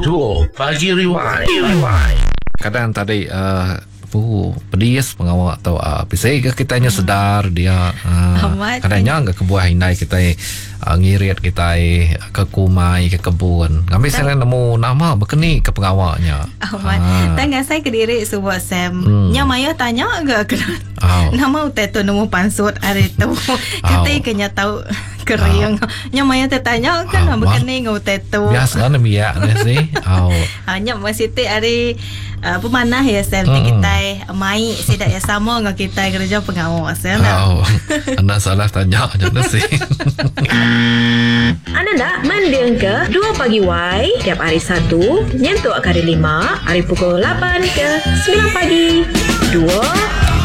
Duo Pagi Rewind. Kadang tadi pedis pengawak atau pisai ke kitanya sedar dia kadangnya enggak kebuah hindai kita ngirit kita ke kumai ke kebun kami saya nemu nama berkeni ke pengawaknya tengah saya ke diri sebuah Sam nya maya tanya enggak nama uteto nemu pansut hari tu kata kenya tahu kering nya maya tanya kan berkeni uteto biasa namanya sih nya masih ti hari pemanah ya Sam kita mai tidak ya sama dengan kita kerja pengawas ya anda salah tanya aja sih. Anda nak mendeng ke 2 Pagi Y tiap hari Sabtu nyentuh hari 5 hari pukul 8 ke 9 pagi 2